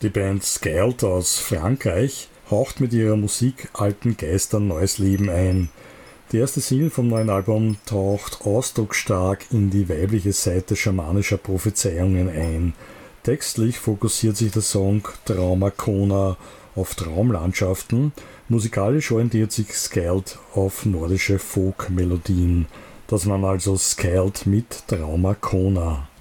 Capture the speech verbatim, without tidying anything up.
Die Band Skald aus Frankreich haucht mit ihrer Musik alten Geistern neues Leben ein. Die erste Single vom neuen Album taucht ausdrucksstark in die weibliche Seite schamanischer Prophezeiungen ein. Textlich fokussiert sich der Song Trauma Kona auf Traumlandschaften, musikalisch orientiert sich Skald auf nordische Folk-Melodien. Das waren also Skald mit Trauma Kona.